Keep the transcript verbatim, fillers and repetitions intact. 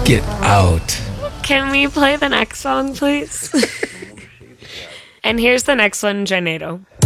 Get out. Can we play the next song, please? And here's the next one, Janeiro.